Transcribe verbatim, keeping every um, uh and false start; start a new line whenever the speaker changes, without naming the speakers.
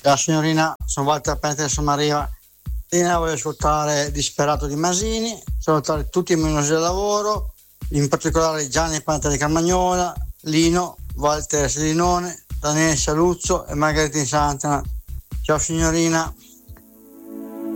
La signorina, sono Walter Pentre, sono Maria. Io voglio ascoltare Disperato di Masini, salutare tutti i menosi del lavoro, in particolare Gianni Panta di Carmagnola, Lino, Walter Sedinone, Daniele Saluzzo e Margherita Santana. Ciao signorina.